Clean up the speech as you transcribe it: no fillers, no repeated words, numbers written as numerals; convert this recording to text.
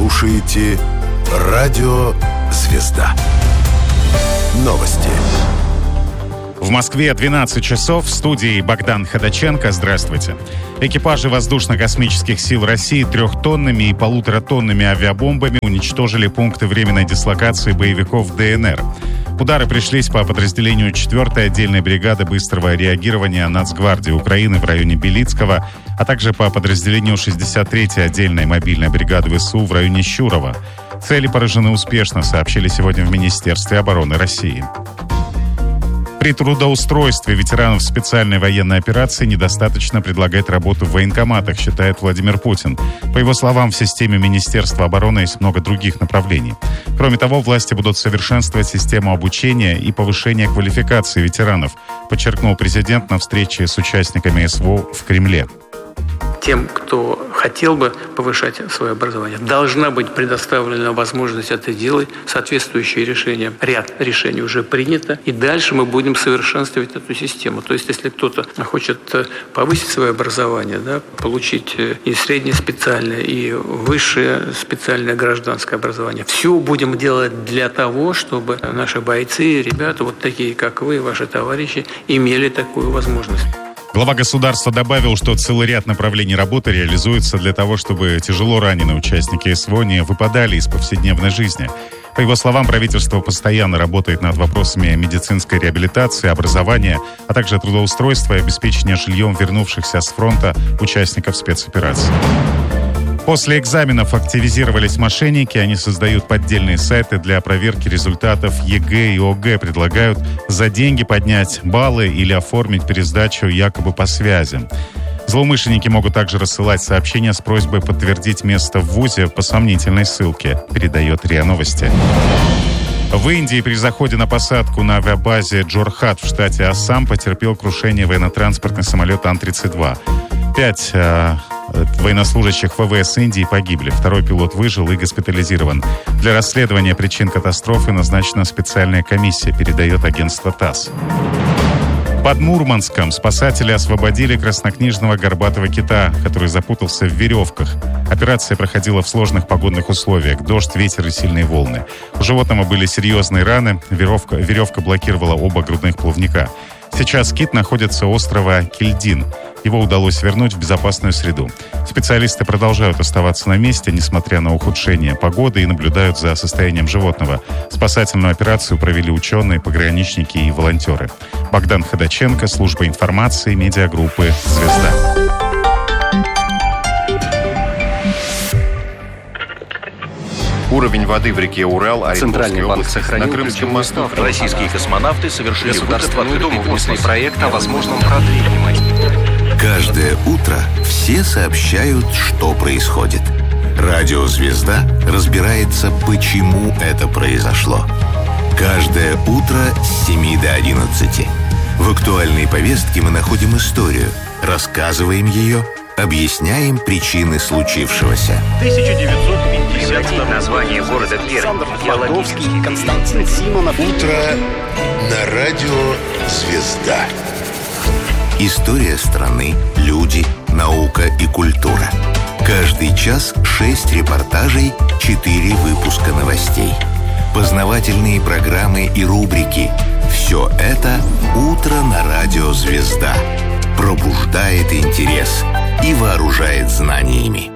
слушаете Радио Звезда. Новости. В Москве 12 часов. В студии Богдан Ходаченко. Здравствуйте. Экипажи воздушно-космических сил России 3-тонными и 1,5-тонными авиабомбами уничтожили пункты временной дислокации боевиков ДНР. Удары пришлись по подразделению 4-й отдельной бригады быстрого реагирования Нацгвардии Украины в районе Белицкого, а также по подразделению 63-й отдельной мобильной бригады ВСУ в районе Щурова. Цели поражены успешно, сообщили сегодня в Министерстве обороны России. При трудоустройстве ветеранов специальной военной операции недостаточно предлагать работу в военкоматах, считает Владимир Путин. По его словам, в системе Министерства обороны есть много других направлений. Кроме того, власти будут совершенствовать систему обучения и повышения квалификации ветеранов, подчеркнул президент на встрече с участниками СВО в Кремле. Тем, кто хотел бы повышать свое образование, должна быть предоставлена возможность это делать, соответствующие решения. Ряд решений уже принято, и дальше мы будем совершенствовать эту систему. То есть, если кто-то хочет повысить свое образование, получить и среднее специальное, и высшее специальное гражданское образование, все будем делать для того, чтобы наши бойцы, ребята, вот такие, как вы, ваши товарищи, имели такую возможность. Глава государства добавил, что целый ряд направлений работы реализуется для того, чтобы тяжело раненые участники СВО не выпадали из повседневной жизни. По его словам, правительство постоянно работает над вопросами медицинской реабилитации, образования, а также трудоустройства и обеспечения жильем вернувшихся с фронта участников спецоперации. После экзаменов активизировались мошенники. Они создают поддельные сайты для проверки результатов ЕГЭ и ОГЭ. Предлагают за деньги поднять баллы или оформить пересдачу якобы по связи. Злоумышленники могут также рассылать сообщения с просьбой подтвердить место в ВУЗе по сомнительной ссылке, передает РИА Новости. В Индии при заходе на посадку на авиабазе Джорхат в штате Ассам потерпел крушение военно-транспортный самолет Ан-32. 5 военнослужащих ВВС Индии погибли. Второй пилот выжил и госпитализирован. Для расследования причин катастрофы назначена специальная комиссия, передает агентство ТАСС. Под Мурманском спасатели освободили краснокнижного горбатого кита, который запутался в веревках. Операция проходила в сложных погодных условиях. Дождь, ветер и сильные волны. У животного были серьезные раны. Веревка блокировала оба грудных плавника. Сейчас кит находится у острова Кильдин. Его удалось вернуть в безопасную среду. Специалисты продолжают оставаться на месте, несмотря на ухудшение погоды, и наблюдают за состоянием животного. Спасательную операцию провели ученые, пограничники и волонтеры. Богдан Ходаченко, служба информации, медиагруппы «Звезда». Уровень воды в реке Урал, Центральный банк сохранил на Крымском мосту. Российские космонавты совершили Государство придумывает проект о возможном продлении. Каждое утро все сообщают, что происходит. Радио «Звезда» разбирается, почему это произошло. Каждое утро с 7 до 11. В актуальной повестке мы находим историю, рассказываем ее, объясняем причины случившегося. 1950 название города Пермь. Константин Симонов. Утро на радио «Звезда». История страны, люди, наука и культура. Каждый час 6 репортажей, 4 выпуска новостей. Познавательные программы и рубрики. Все это «Утро на радио «Звезда». Пробуждает интерес и вооружает знаниями.